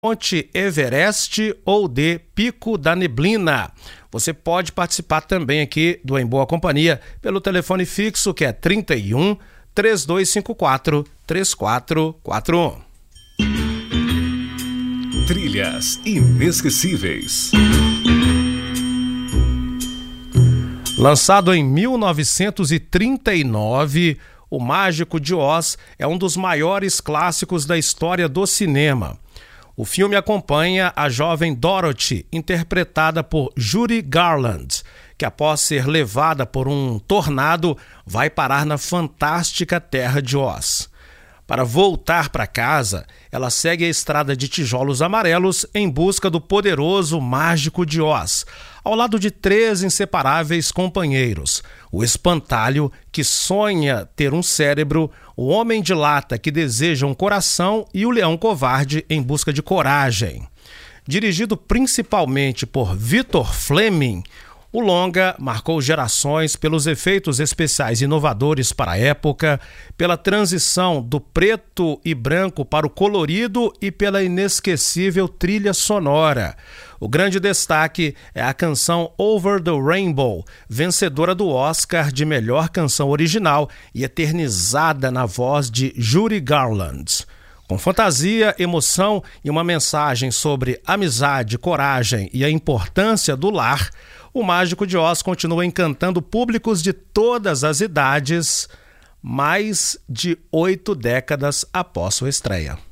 Monte Everest ou de Pico da Neblina. Você pode participar também aqui do Em Boa Companhia pelo telefone fixo que é 31 3254 3441. Trilhas inesquecíveis. Lançado em 1939, O Mágico de Oz é um dos maiores clássicos da história do cinema. O filme acompanha a jovem Dorothy, interpretada por Judy Garland, que após ser levada por um tornado, vai parar na fantástica terra de Oz. Para voltar para casa, ela segue a estrada de tijolos amarelos em busca do poderoso Mágico de Oz, ao lado de 3 inseparáveis companheiros: o espantalho, que sonha ter um cérebro, o homem de lata, que deseja um coração, e o leão covarde, em busca de coragem. Dirigido principalmente por Victor Fleming, o longa marcou gerações pelos efeitos especiais inovadores para a época, pela transição do preto e branco para o colorido e pela inesquecível trilha sonora. O grande destaque é a canção Over the Rainbow, vencedora do Oscar de melhor canção original e eternizada na voz de Judy Garland. Com fantasia, emoção e uma mensagem sobre amizade, coragem e a importância do lar, O Mágico de Oz continua encantando públicos de todas as idades, mais de 8 décadas após sua estreia.